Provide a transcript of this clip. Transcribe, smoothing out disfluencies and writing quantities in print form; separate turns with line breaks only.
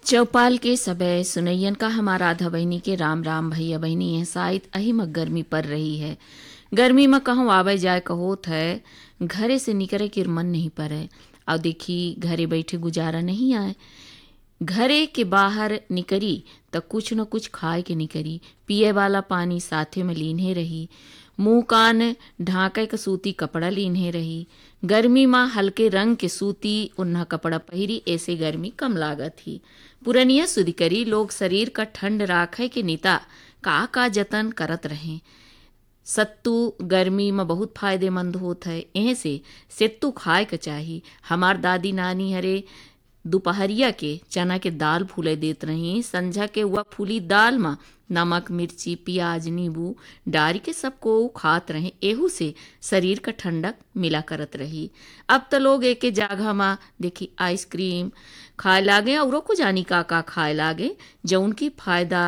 चौपाल के सबे सुनैयन का हमारा आधा बहिनी के राम राम भैया बहिनी है शायद अही में गर्मी पड़ रही है। गर्मी में कहूँ आवे जाए कहोत है, घरे से निकले के मन नहीं पड़े। और देखी घरे बैठे गुजारा नहीं आए, घरे के बाहर निकरी तो कुछ न कुछ खाए के निकरी, पिए वाला पानी साथे में लीने रही, मुंह कान ढाके के सूती कपड़ा लीने रही। गर्मी में हल्के रंग के सूती उन्हा कपड़ा पहिरी, ऐसे गर्मी कम लागत ही। पुरनिया सुधी करी लोग शरीर का ठंड राखे के नीता का जतन करत रहे। सत्तू गर्मी में बहुत फायदेमंद होत है, एहे से सत्तू खाए के चाही। हमार दादी नानी हरे दोपहरिया के चना के दाल फूले देत रही, संझा के वह फूली दाल में नमक मिर्ची प्याज नींबू डारी के सबको खात रहे, एहू से शरीर का ठंडक मिला करत रही। अब तो लोग एक जगह में देखी आइसक्रीम खाए लागे और को जानी का खाए लागे, जौन की फायदा